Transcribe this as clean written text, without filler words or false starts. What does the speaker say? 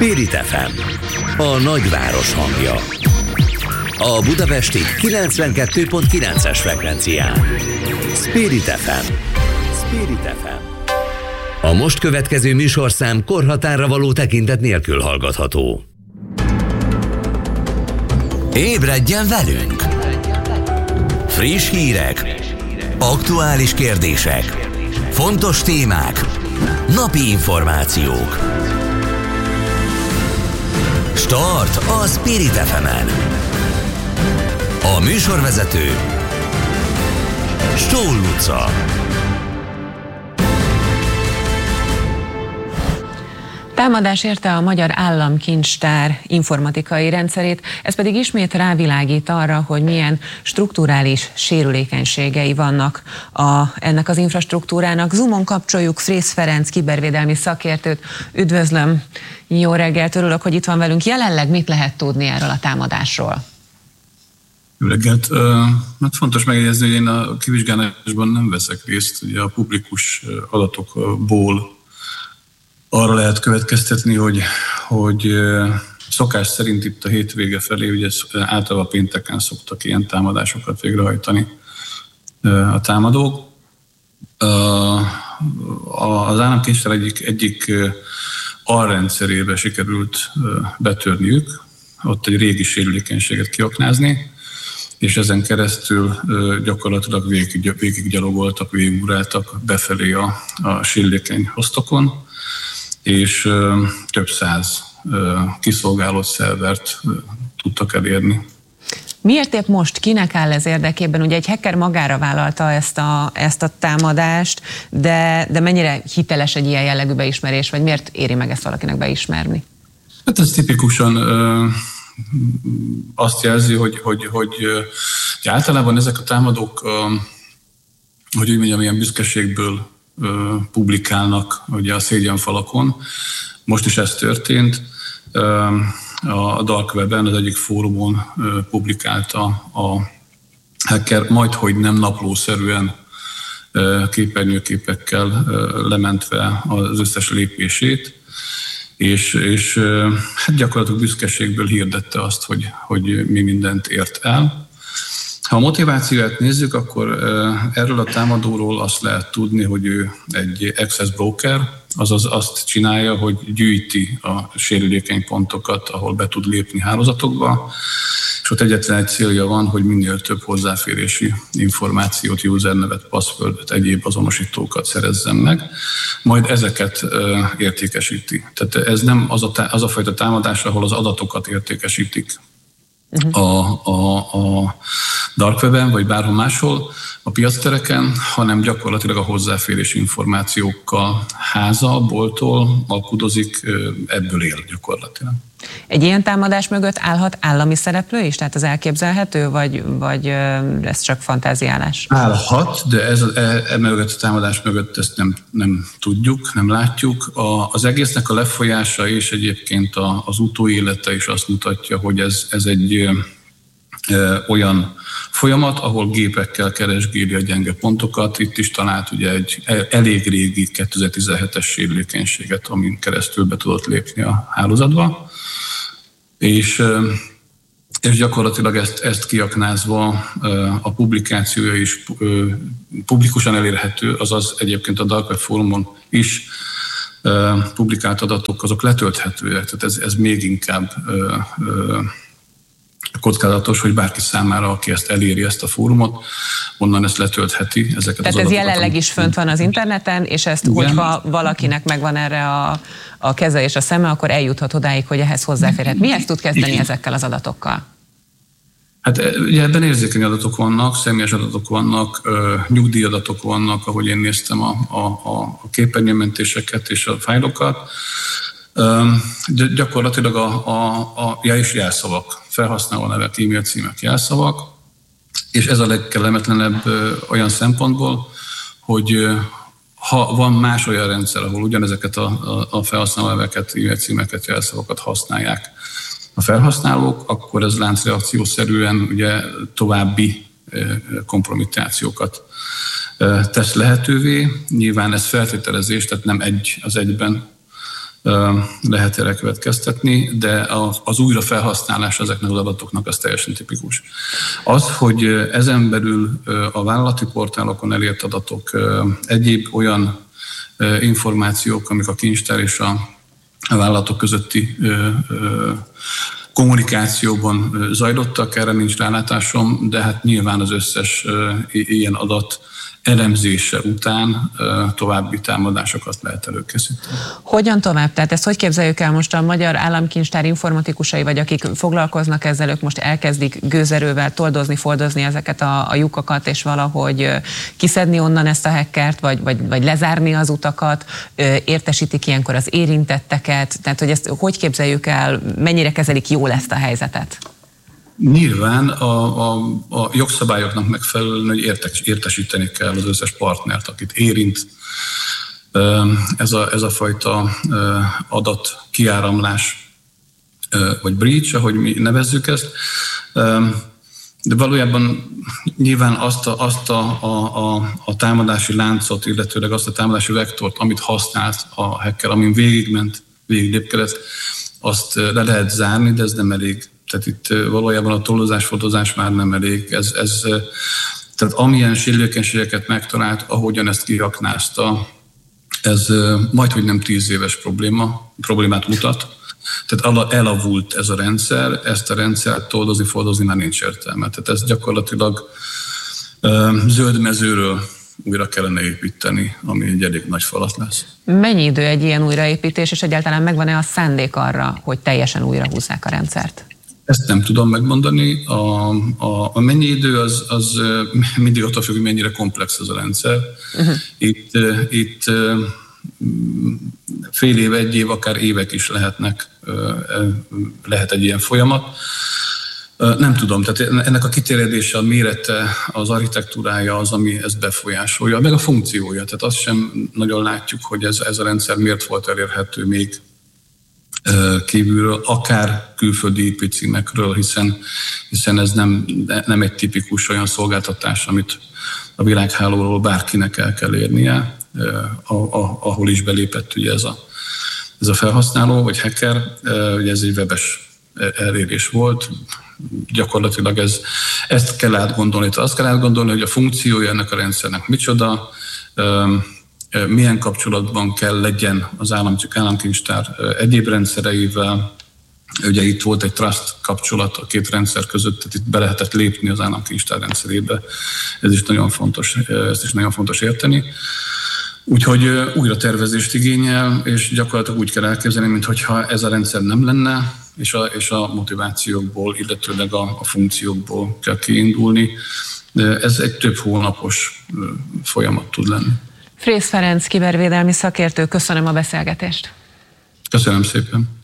Spirit FM, a nagyváros hangja. A budapesti 92.9-es frekvencián. Spirit FM. Spirit FM. A most következő műsorszám korhatárra való tekintet nélkül hallgatható. Ébredjen velünk! Friss hírek, aktuális kérdések, fontos témák, napi információk. Start a Spirit FM-en. A műsorvezető Stól Luca. Támadás érte a Magyar Államkincstár informatikai rendszerét, ez pedig ismét rávilágít arra, hogy milyen strukturális sérülékenységei vannak ennek az infrastruktúrának. Zoomon kapcsoljuk Frész Ferenc kibervédelmi szakértőt. Üdvözlöm, jó reggelt, örülök, hogy itt van velünk. Jelenleg mit lehet tudni erről a támadásról? Jó reggelt! Hát fontos megjegyezni, hogy én a kivizsgálásban nem veszek részt. Ugye a publikus adatokból arra lehet következtetni, hogy szokás szerint itt a hétvége felé, ugye általában pénteken szoktak ilyen támadásokat végrehajtani a támadók. Az államkincstár egyik alrendszerébe sikerült betörniük, ott egy régi sérülékenységet kiaknázni, és ezen keresztül gyakorlatilag végig gyalogoltak, végiguráltak befelé a sérülékeny hostokon, és több száz kiszolgálott szervert tudtak elérni. Miért épp most? Kinek áll ez érdekében? Ugye egy hacker magára vállalta ezt a támadást, de mennyire hiteles egy ilyen jellegű beismerés, vagy miért éri meg ezt valakinek beismerni? Hát ez tipikusan azt jelzi, hogy általában ezek a támadók, hogy úgy mondjam, ilyen büszkeségből publikálnak ugye a szégyenfalakon. Most is ez történt. A Dark Web-en, az egyik fórumon publikálta a hacker, majdhogy nem naplószerűen képernyőképekkel lementve az összes lépését, és hát gyakorlatilag büszkeségből hirdette azt, hogy mi mindent ért el. Ha a motivációját nézzük, akkor erről a támadóról azt lehet tudni, hogy ő egy access broker, azaz azt csinálja, hogy gyűjti a sérülékeny pontokat, ahol be tud lépni hálózatokba, és ott egyetlen egy célja van, hogy minél több hozzáférési információt, usernevet, passwordot, egyéb azonosítókat szerezzen meg, majd ezeket értékesíti. Tehát ez nem az a fajta támadás, ahol az adatokat értékesítik a Dark Web-en, vagy bárhol máshol a piactereken, hanem gyakorlatilag a hozzáférési információkkal háza, bolttól alkudozik, ebből él gyakorlatilag. Egy ilyen támadás mögött állhat állami szereplő is? Tehát az elképzelhető, vagy ez csak fantáziálás? Állhat, de mögött a támadás mögött ezt nem tudjuk, nem látjuk. Az egésznek a lefolyása és egyébként az utóélete is azt mutatja, hogy ez egy olyan folyamat, ahol gépekkel keresgéli a gyenge pontokat. Itt is talált ugye egy elég régi 2017-es sérülékenységet, amin keresztül be tudott lépni a hálózatba. És gyakorlatilag ezt kiaknázva a publikációja is publikusan elérhető, azaz egyébként a Dark Web fórumon is publikált adatok, azok letölthetőek, tehát ez még inkább kockázatos, hogy bárki számára, aki ezt eléri, ezt a fórumot, onnan ezt letöltheti. Ezeket tehát az adatokat, ez jelenleg is fönt van az interneten, és ezt, igen, hogyha valakinek megvan erre a keze és a szeme, akkor eljuthat odáig, hogy ehhez hozzáférhet. Mihez tud kezdeni, igen, ezekkel az adatokkal? Hát ugye ebben érzékeny adatok vannak, személyes adatok vannak, nyugdíjadatok vannak, ahogy én néztem a képernyőmentéseket és a fájlokat. De gyakorlatilag és jelszavak, felhasználó nevek, e-mail címek, jelszavak, és ez a legkellemetlenebb olyan szempontból, hogy ha van más olyan rendszer, ahol ugyanezeket a felhasználó neveket, e-mail címeket, jelszavakat használják a felhasználók, akkor ez láncreakciószerűen ugye további kompromittációkat tesz lehetővé. Nyilván ez feltételezés, tehát nem egy az egyben lehet erre következtetni, de az újrafelhasználás ezeknek az adatoknak az teljesen tipikus. Az, hogy ezen belül a vállalati portálokon elért adatok, egyéb olyan információk, amik a kincstár és a vállalatok közötti kommunikációban zajlottak, erre nincs rálátásom, de hát nyilván az összes ilyen adat elemzése után további támadásokat lehet előkészíteni. Hogyan tovább? Tehát ezt hogy képzeljük el most a Magyar Államkincstár informatikusai, vagy akik foglalkoznak ezzel, ők most elkezdik gőzerővel toldozni, foldozni ezeket a lyukakat, és valahogy kiszedni onnan ezt a hackert, vagy lezárni az utakat, értesítik ilyenkor az érintetteket, tehát hogy ezt hogy képzeljük el, mennyire kezelik jól ezt a helyzetet? Nyilván a jogszabályoknak megfelelően, hogy értesíteni kell az összes partnert, akit érint ez a fajta adatkiáramlás, vagy breach, ahogy mi nevezzük ezt. De valójában nyilván azt a támadási láncot, illetőleg azt a támadási vektort, amit használt a hacker, amin végiglépkedett, azt le lehet zárni, de ez nem elég. Tehát itt valójában a toldozás-fordozás már nem elég. Tehát amilyen sérülékenységeket megtalált, ahogyan ezt kiaknázta, ez majdhogy nem 10 éves problémát mutat. Tehát elavult ez a rendszer, ezt a rendszert toldozni, fordozni már nincs értelme. Tehát ez gyakorlatilag zöld mezőről újra kellene építeni, ami egy elég nagy falat lesz. Mennyi idő egy ilyen újraépítés, és egyáltalán megvan-e a szándék arra, hogy teljesen újra húzzák a rendszert? Ezt nem tudom megmondani. A mennyi idő az mindig attól függ, hogy mennyire komplex ez a rendszer. Itt fél év, egy év, akár évek is lehet egy ilyen folyamat. Nem tudom, tehát ennek a kiterjedése, a mérete, az architektúrája az, ami ezt befolyásolja, meg a funkciója. Tehát azt sem nagyon látjuk, hogy ez a rendszer miért volt elérhető még kívülről, akár külföldi IP címekről, hiszen ez nem egy tipikus olyan szolgáltatás, amit a világhálóról bárkinek el kell érnie, ahol is belépett ugye ez a felhasználó, vagy hacker, ugye ez egy webes elérés volt. Gyakorlatilag ezt kell átgondolni. Tehát azt kell átgondolni, hogy a funkciója ennek a rendszernek micsoda, milyen kapcsolatban kell legyen az államkincstár egyéb rendszereivel. Ugye itt volt egy trust kapcsolat a két rendszer között, tehát itt be lehetett lépni az államkincstár rendszerébe. Ezt is nagyon fontos érteni. Úgyhogy újra tervezést igényel, és gyakorlatilag úgy kell elképzelni, mintha ez a rendszer nem lenne, és a motivációkból, illetőleg a funkciókból kell kiindulni. De ez egy több hónapos folyamat tud lenni. Frész Ferenc, kibervédelmi szakértő, köszönöm a beszélgetést. Köszönöm szépen.